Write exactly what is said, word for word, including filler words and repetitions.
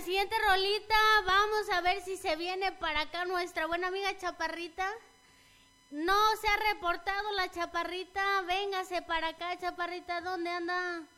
siguiente rolita. Vamos a ver si se viene para acá nuestra buena amiga Chaparrita. No se ha reportado la Chaparrita. Véngase para acá, Chaparrita. ¿Dónde anda?